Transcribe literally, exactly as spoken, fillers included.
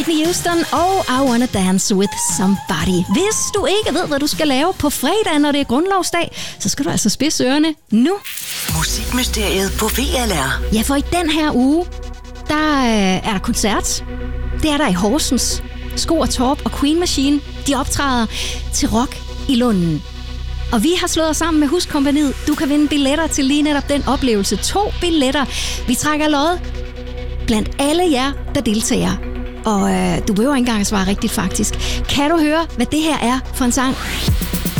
Whitney Houston og I Wanna Dance With Somebody. Hvis du ikke ved, hvad du skal lave på fredag, når det er grundlovsdag, så skal du altså spidse ørerne nu. Musikmysteriet på V L R. Ja, for i den her uge, der øh, er der koncert. Det er der i Horsens. Sko og Torp og Queen Machine, de optræder til Rock i Lunden. Og vi har slået os sammen med Huskompagniet. Du kan vinde billetter til lige netop den oplevelse. To billetter. Vi trækker lod blandt alle jer, der deltager. Og øh, du behøver ikke engang at svare rigtigt, faktisk. Kan du høre, hvad det her er for en sang?